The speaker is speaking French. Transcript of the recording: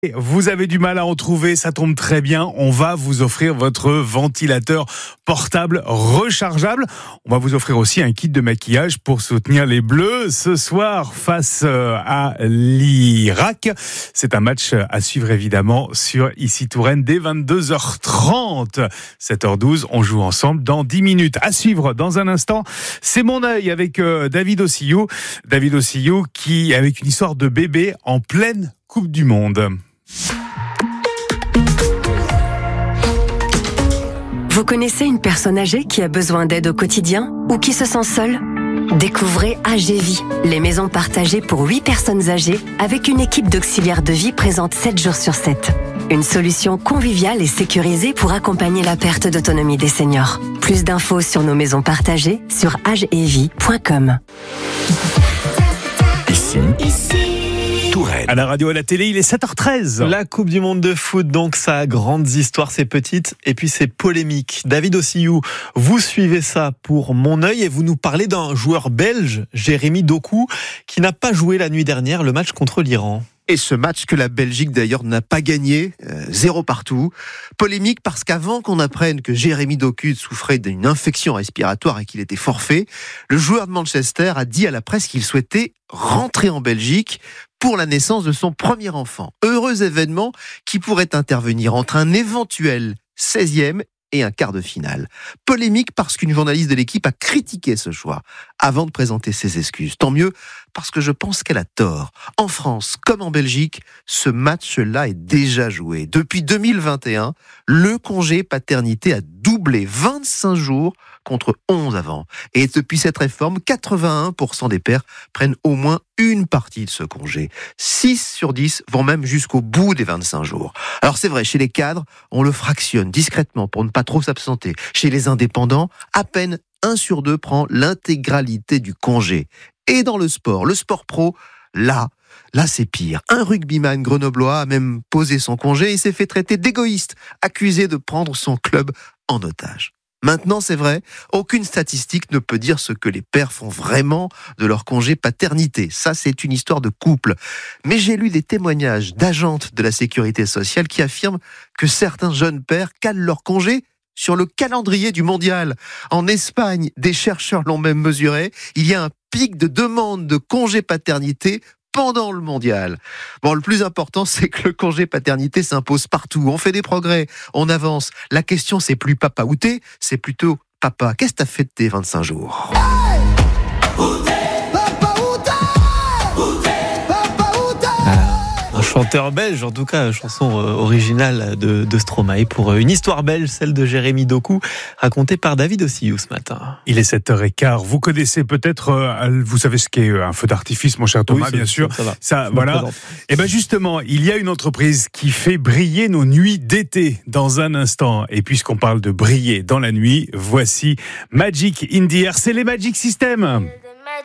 Vous avez du mal à en trouver, ça tombe très bien. On va vous offrir votre ventilateur portable rechargeable. On va vous offrir aussi un kit de maquillage pour soutenir les Bleus ce soir face à l'Irak. C'est un match à suivre évidemment sur Ici Touraine dès 22h30. 7h12, on joue ensemble dans 10 minutes. À suivre dans un instant, c'est Mon œil avec David Ossillou. David Ossillou qui, avec une histoire de bébé en pleine Coupe du Monde. Vous connaissez une personne âgée qui a besoin d'aide au quotidien ou qui se sent seule ? Découvrez AGVie, les maisons partagées pour 8 personnes âgées avec une équipe d'auxiliaires de vie présente 7 jours sur 7. Une solution conviviale et sécurisée pour accompagner la perte d'autonomie des seniors. Plus d'infos sur nos maisons partagées sur agevie.com. À la radio et à la télé, il est 7h13. La Coupe du Monde de foot, donc ça a grandes histoires, c'est petites, et puis c'est polémique. David Ossillou, vous suivez ça pour Mon œil et vous nous parlez d'un joueur belge, Jérémy Doku, qui n'a pas joué la nuit dernière le match contre l'Iran. Et ce match que la Belgique d'ailleurs n'a pas gagné, 0 partout. Polémique parce qu'avant qu'on apprenne que Jérémy Doku souffrait d'une infection respiratoire et qu'il était forfait, le joueur de Manchester a dit à la presse qu'il souhaitait rentrer en Belgique pour la naissance de son premier enfant. Heureux événement qui pourrait intervenir entre un éventuel 16e et un quart de finale. Polémique parce qu'une journaliste de l'équipe a critiqué ce choix avant de présenter ses excuses. Tant mieux, parce que je pense qu'elle a tort. En France, comme en Belgique, ce match-là est déjà joué. Depuis 2021, le congé paternité a doublé, 25 jours contre 11 avant. Et depuis cette réforme, 81% des pères prennent au moins une partie de ce congé. 6 sur 10 vont même jusqu'au bout des 25 jours. Alors c'est vrai, chez les cadres, on le fractionne discrètement pour ne pas trop s'absenter. Chez les indépendants, à peine 1 sur 2 prend l'intégralité du congé. Et dans le sport pro, là c'est pire. Un rugbyman grenoblois a même posé son congé et s'est fait traiter d'égoïste, accusé de prendre son club en otage. Maintenant, c'est vrai, aucune statistique ne peut dire ce que les pères font vraiment de leur congé paternité. Ça, c'est une histoire de couple. Mais j'ai lu des témoignages d'agentes de la sécurité sociale qui affirment que certains jeunes pères calent leur congé sur le calendrier du mondial. En Espagne, des chercheurs l'ont même mesuré. Il y a un pic de demande de congé paternité pendant le mondial. Bon, le plus important, c'est que le congé paternité s'impose partout. On fait des progrès, on avance. La question, c'est plus papa où t'es, c'est plutôt papa, qu'est-ce que t'as fait de tes 25 jours ? Un chanteur belge, en tout cas, chanson originale de Stromae pour une histoire belge, celle de Jérémy Doku, racontée par David Ossillou ce matin. Il est 7h15. Vous connaissez peut-être, vous savez ce qu'est un feu d'artifice, mon cher Thomas, oui, bien sûr. Ça va. Ça, voilà. Et ben justement, il y a une entreprise qui fait briller nos nuits d'été dans un instant. Et puisqu'on parle de briller dans la nuit, voici Magic in the Air. C'est les Magic System.